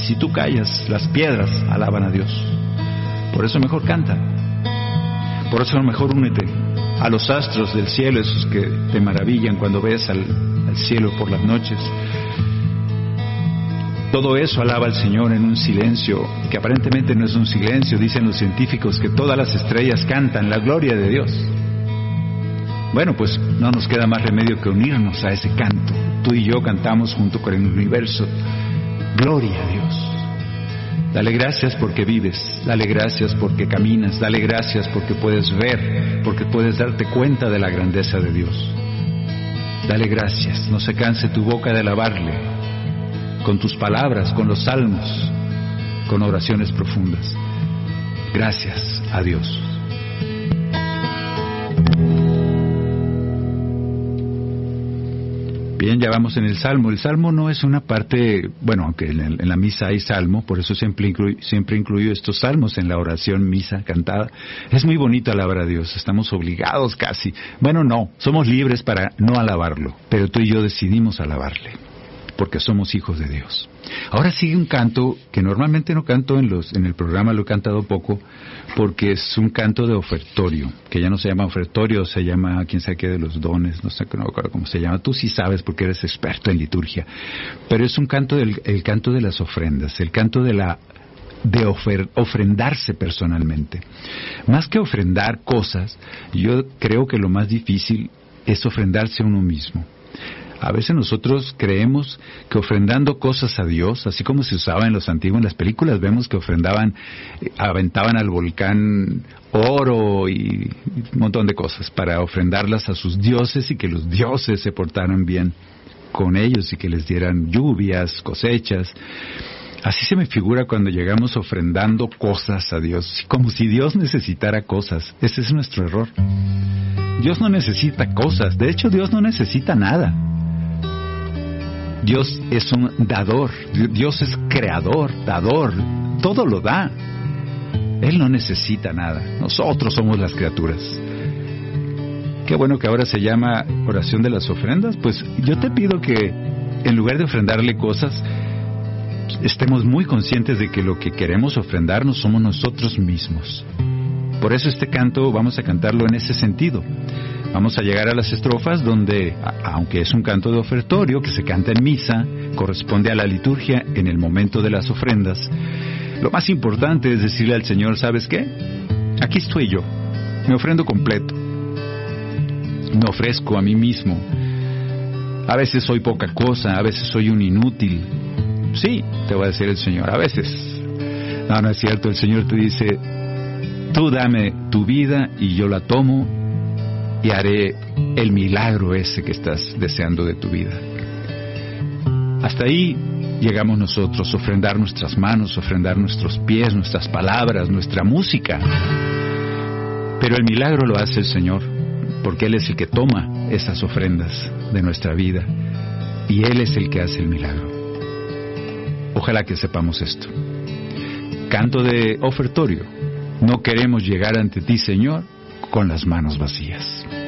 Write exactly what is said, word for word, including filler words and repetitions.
si tú callas, las piedras alaban a Dios. Por eso mejor canta. Por eso mejor únete a los astros del cielo, esos que te maravillan cuando ves al, al cielo por las noches. Todo eso alaba al Señor en un silencio que aparentemente no es un silencio. Dicen los científicos que todas las estrellas cantan la gloria de Dios. Bueno, pues no nos queda más remedio que unirnos a ese canto. Tú y yo cantamos junto con el universo. Gloria a Dios. Dale gracias porque vives, dale gracias porque caminas, dale gracias porque puedes ver, porque puedes darte cuenta de la grandeza de Dios. Dale gracias, no se canse tu boca de alabarle, con tus palabras, con los salmos, con oraciones profundas. Gracias a Dios. Bien, ya vamos en el Salmo. El Salmo no es una parte, bueno, aunque en, el, en la misa hay Salmo, por eso siempre incluyo, siempre incluyo estos salmos en la oración misa cantada. Es muy bonito alabar a Dios, estamos obligados casi. Bueno, no, somos libres para no alabarlo, pero tú y yo decidimos alabarle, porque somos hijos de Dios. Ahora sigue un canto que normalmente no canto en los en el programa, lo he cantado poco, porque es un canto de ofertorio, que ya no se llama ofertorio, se llama, quién sabe qué, de los dones, no sé no me acuerdo cómo se llama, tú sí sabes porque eres experto en liturgia, pero es un canto del el canto de las ofrendas, el canto de la de ofer, ofrendarse personalmente. Más que ofrendar cosas, yo creo que lo más difícil es ofrendarse a uno mismo. A veces nosotros creemos que ofrendando cosas a Dios, así como se usaba en los antiguos, en las películas vemos que ofrendaban, aventaban al volcán oro y un montón de cosas para ofrendarlas a sus dioses y que los dioses se portaran bien con ellos y que les dieran lluvias, cosechas. Así se me figura cuando llegamos ofrendando cosas a Dios, como si Dios necesitara cosas. Ese es nuestro error. Dios no necesita cosas, de hecho Dios no necesita nada. Dios es un dador, Dios es creador, dador, todo lo da. Él no necesita nada, nosotros somos las criaturas. Qué bueno que ahora se llama oración de las ofrendas. Pues yo te pido que en lugar de ofrendarle cosas, estemos muy conscientes de que lo que queremos ofrendarnos somos nosotros mismos. Por eso este canto vamos a cantarlo en ese sentido. Vamos a llegar a las estrofas donde, aunque es un canto de ofertorio que se canta en misa, corresponde a la liturgia en el momento de las ofrendas. Lo más importante es decirle al Señor, ¿sabes qué? Aquí estoy yo, me ofrendo completo, me ofrezco a mí mismo. A veces soy poca cosa, a veces soy un inútil. Sí, te va a decir el Señor, a veces. No, no es cierto, el Señor te dice, tú dame tu vida y yo la tomo y haré el milagro ese que estás deseando de tu vida. Hasta ahí llegamos nosotros, ofrendar nuestras manos, ofrendar nuestros pies, nuestras palabras, nuestra música. Pero el milagro lo hace el Señor, porque Él es el que toma esas ofrendas de nuestra vida y Él es el que hace el milagro. Ojalá que sepamos esto. Canto de ofertorio. No queremos llegar ante ti, Señor, con las manos vacías.